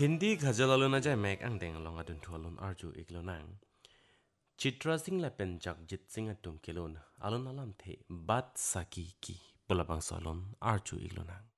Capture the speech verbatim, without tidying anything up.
Hindi ghazal alona jai mek ang deng along adun thualon arju iklonang. Chitra sing la penjak jit sing atum kilon alon alam the bat saki ki bulabang salon arju iklonang.